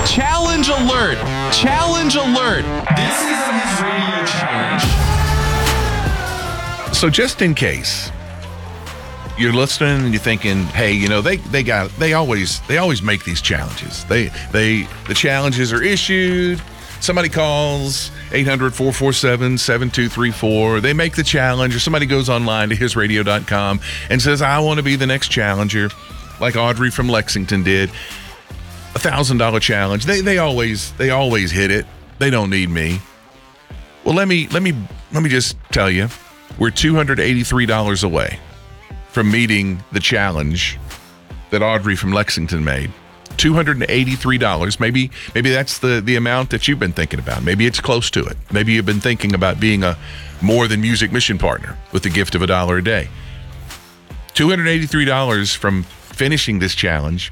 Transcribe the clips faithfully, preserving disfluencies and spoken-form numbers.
Challenge alert! Challenge alert! This is his radio challenge. So just in case you're listening and you're thinking, hey, you know, they they got they always they always make these challenges. They they the challenges are issued. Somebody calls eight hundred, four four seven, seven two three four. They make the challenge, or somebody goes online to his radio dot com and says, I want to be the next challenger, like Audrey from Lexington did. A thousand dollar challenge. They they always they always hit it. They don't need me. Well, let me let me let me just tell you, we're two hundred eighty-three dollars away from meeting the challenge that Audrey from Lexington made. two hundred eighty-three dollars. Maybe maybe that's the, the amount that you've been thinking about. Maybe it's close to it. Maybe you've been thinking about being a More Than Music mission partner with the gift of a dollar a day. two hundred eighty-three dollars from finishing this challenge.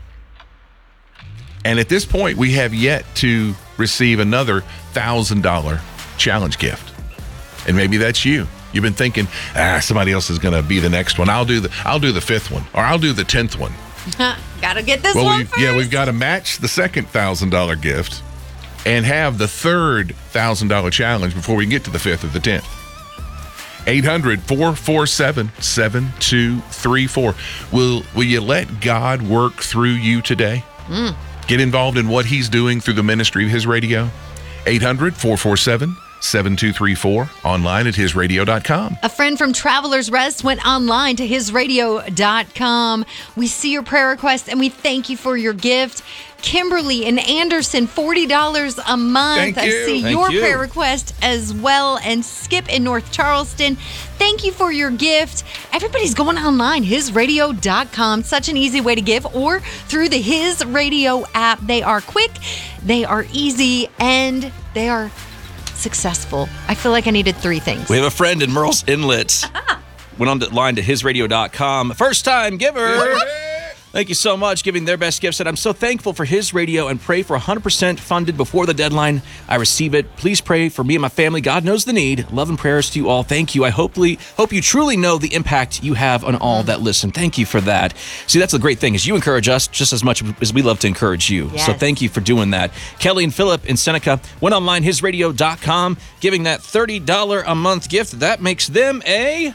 And at this point, we have yet to receive another one thousand dollars challenge gift. And maybe that's you. You've been thinking, ah, somebody else is going to be the next one. I'll do the I'll do the fifth one, or I'll do the tenth one. Gotta get this well, one we, first. Yeah, we've got to match the second one thousand dollars gift and have the third one thousand dollars challenge before we can get to the fifth or the tenth. eight hundred, four four seven, seven two three four. Will, will you let God work through you today? Mm. Get involved in what he's doing through the ministry of his radio. eight hundred, four four seven, seven two three four. Online at his radio dot com. A friend from Travelers Rest went online to his radio dot com. We see your prayer request and we thank you for your gift. Kimberly and Anderson, forty dollars a month. Thank you. I see Thank your you. prayer request as well. And Skip in North Charleston, thank you for your gift. Everybody's going online, his radio dot com. Such an easy way to give, or through the His Radio app. They are quick, they are easy, and they are successful. I feel like I needed three things. We have a friend in Merle's Inlet. Went on the line to his radio dot com. First time giver. Thank you so much, giving their best gift. Said, I'm so thankful for his radio and pray for one hundred percent funded before the deadline. I receive it. Please pray for me and my family. God knows the need. Love and prayers to you all. Thank you. I hopefully hope you truly know the impact you have on all that listen. Thank you for that. See, that's the great thing is you encourage us just as much as we love to encourage you. Yes. So thank you for doing that. Kelly and Philip in Seneca went online, his radio dot com, giving that thirty dollars a month gift. That makes them a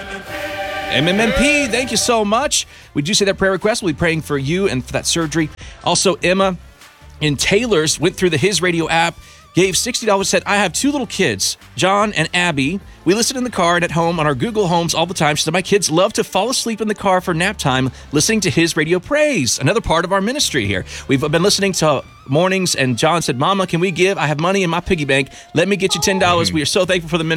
M M M P, thank you so much. We do say that prayer request. We'll be praying for you and for that surgery. Also, Emma in Taylor's went through the His Radio app, gave sixty dollars, said, I have two little kids, John and Abby. We listen in the car and at home on our Google Homes all the time. She said, my kids love to fall asleep in the car for nap time, listening to His Radio Praise, another part of our ministry here. We've been listening to mornings, and John said, Mama, can we give? I have money in my piggy bank. Let me get you ten dollars. We are so thankful for the ministry.